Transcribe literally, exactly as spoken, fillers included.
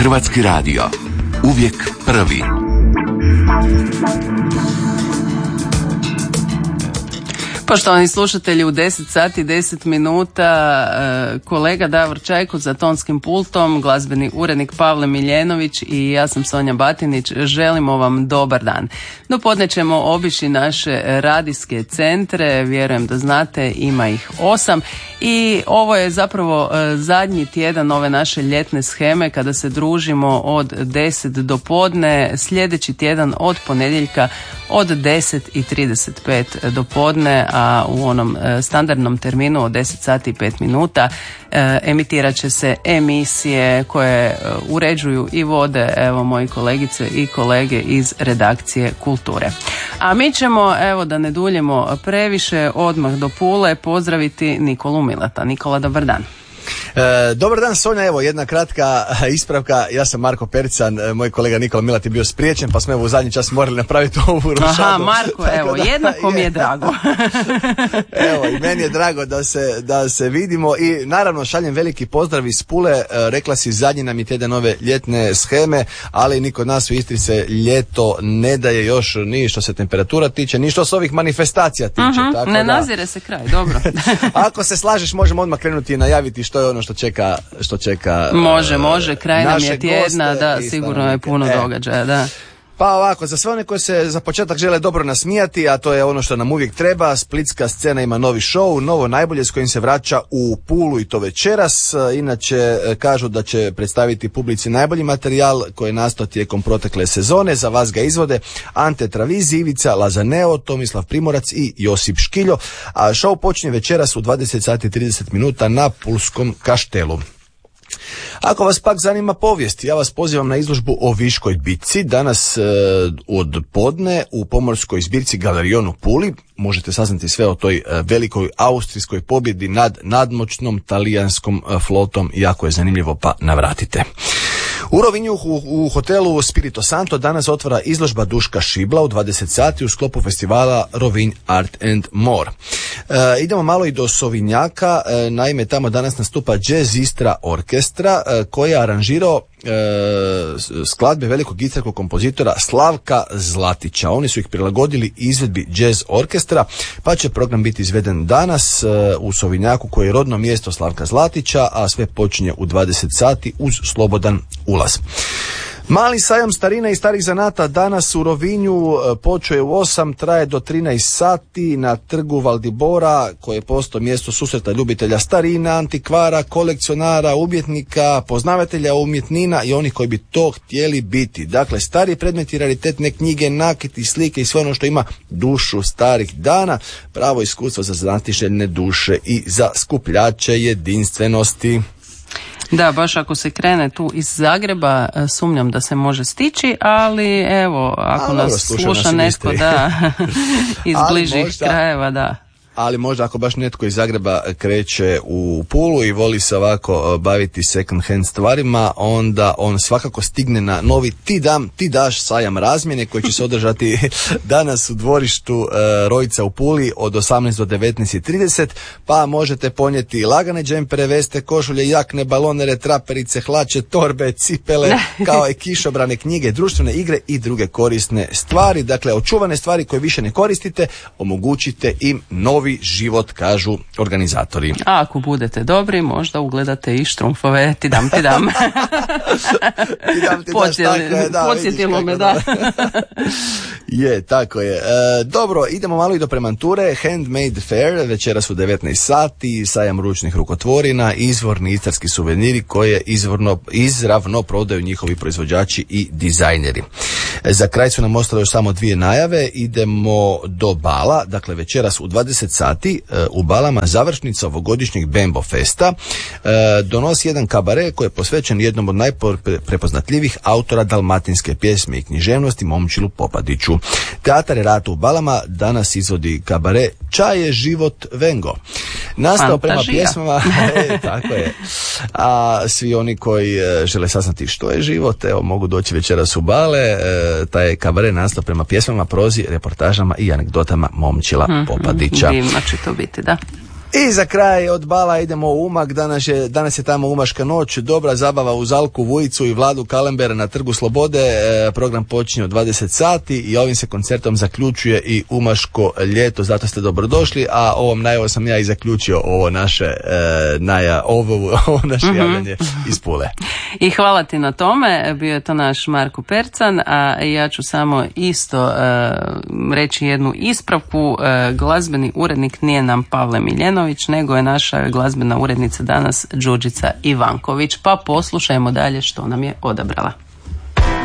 Hrvatski radio. Uvijek prvi. Poštovani slušatelji, u deset sati deset minuta kolega Davor Čajko za tonskim pultom, glazbeni urednik Pavle Miljenović i ja sam Sonja Batinić. Želimo vam dobar dan. Dopodne ćemo obići naše radijske centre, vjerujem da znate, ima ih osam i ovo je zapravo zadnji tjedan ove naše ljetne sheme kada se družimo od deset do podne, sljedeći tjedan od ponedjeljka od deset i trideset pet do podne, a u onom standardnom terminu od deset sati i pet minuta emitirat će se emisije koje uređuju i vode, evo, moji kolegice i kolege iz redakcije Kulture. A mi ćemo, evo, da ne duljimo previše, odmah do Pule pozdraviti Nikolu Milata. Nikola, dobar dan. E, dobar dan, Sonja, evo jedna kratka ispravka. Ja sam Marko Perican, moj kolega Nikola Milat je bio spriječen, pa smo evo u zadnji čas morali napraviti ovu rušadu. Aha, Marko, evo, da, jednako je. Mi je drago. Evo, i meni je drago da se, da se vidimo i naravno šaljem veliki pozdrav iz Pule. Rekla si, zadnji nam je tjedan ove ljetne sheme, ali ni kod nas u Istri se ljeto ne daje još ni što se temperatura tiče, ni što se ovih manifestacija tiče. Uh-huh, tako ne da, nazire se kraj, dobro. Ako se slažeš, možemo odmah krenuti i najaviti što je ono što čeka, što čeka može, može, kraj nam je tjedna, da, sigurno stanovnike. Je puno e. događaja, da. Pa ovako, za sve one koji se za početak žele dobro nasmijati, a to je ono što nam uvijek treba, Splitska scena ima novi show, novo najbolje s kojim se vraća u Pulu i to večeras. Inače, kažu da će predstaviti publici najbolji materijal koji je nastao tijekom protekle sezone. Za vas ga izvode Ante Travizi, Ivica Lazaneo, Tomislav Primorac i Josip Škiljo. A show počinje večeras u dvadeset sati i trideset minuta na Pulskom kaštelu. Ako vas pak zanima povijest, ja vas pozivam na izložbu o Viškoj bitci. Danas e, od podne u pomorskoj zbirci Galerion u Puli možete saznati sve o toj e, velikoj austrijskoj pobjedi nad nadmoćnom talijanskom e, flotom. Jako je zanimljivo, pa navratite. U Rovinju u, u hotelu Spirito Santo danas otvara izložba Duška Šibla u dvadeset sati u sklopu festivala Rovinj Art and More. E, idemo malo i do Sovinjaka, e, naime tamo danas nastupa Jazz Istra orkestra e, koji je aranžirao e, skladbe velikog gitarskog kompozitora Slavka Zlatića. Oni su ih prilagodili izvedbi jazz orkestra, pa će program biti izveden danas e, u Sovinjaku koji je rodno mjesto Slavka Zlatića, a sve počinje u dvadeset sati uz slobodan ulaz. Mali sajam starina i starih zanata danas u Rovinju počeo je u osam, traje do trinaest sati na trgu Valdibora, koje je postao mjesto susreta ljubitelja starina, antikvara, kolekcionara, umjetnika, poznavatelja umjetnina i onih koji bi to htjeli biti. Dakle, stari predmeti, raritetne knjige, nakiti, slike i sve ono što ima dušu starih dana, pravo iskustvo za znatiželjne duše i za skupljače jedinstvenosti. Da, baš ako se krene tu iz Zagreba, sumnjam da se može stići, ali evo, ako A, nas dobro, sluša nas netko da, iz bližih možda, krajeva, da. Ali možda ako baš netko iz Zagreba kreće u Pulu i voli se ovako baviti second hand stvarima, onda on svakako stigne na novi Ti dam, ti daš sajam razmjene koji će se održati danas u dvorištu uh, Rojca u Puli od osamnaest do devetnaest i trideset, pa možete ponijeti lagane džempere, veste, košulje, jakne, balonere, traperice, hlače, torbe, cipele, kao i kišobrane, knjige, društvene igre i druge korisne stvari. Dakle, očuvane stvari koje više ne koristite, omogućite im novi život, kažu organizatori. A ako budete dobri, možda ugledate i štrumfove ti dam, ti dam. ti dam, ti daš, tako je, da. Podsjetilo me, da. Je, tako je. E, dobro, idemo malo i do Premanture. Handmade Fair, večeras u devetnaest sati, sajam ručnih rukotvorina, izvorni istarski suveniri koje izvorno, izravno prodaju njihovi proizvođači i dizajneri. E, za kraj su nam ostale još samo dvije najave. Idemo do Bala, dakle večeras u dvadeset sati e, u Balama završnica ovogodišnjeg Bembo Festa e, donosi jedan kabare koji je posvećen jednom od najprepoznatljivijih autora dalmatinske pjesme i književnosti, Momčilu Popadiću. Teatar Erata u Balama danas izvodi kabare Čaj je život Vengo. Nastao prema pjesmama, e, tako je. A svi oni koji e, žele saznati što je život, evo, mogu doći večeras u Bale. E, taj kabare nastao prema pjesmama, prozi, reportažama i anegdotama Momčila mm-hmm. Popadića. Divno će to biti, da. I za kraj od Bala idemo u Umag. Danas je, danas je tamo Umaška noć, dobra zabava uz Alku Vujicu i Vladu Kalembera na Trgu Slobode. E, program počinje od dvadeset sati i ovim se koncertom zaključuje i Umaško ljeto, zato ste dobrodošli, a ovom najavom sam ja i zaključio ovo naše e, naja, ovo, ovo naše mm-hmm. javljanje iz Pule. I hvala ti na tome, bio je to naš Marko Percan, a ja ću samo isto e, reći jednu ispravku. E, glazbeni urednik nije nam Pavle Miljenović, nego je naša glazbena urednica danas Đurđica Ivanković, pa poslušajmo dalje što nam je odabrala.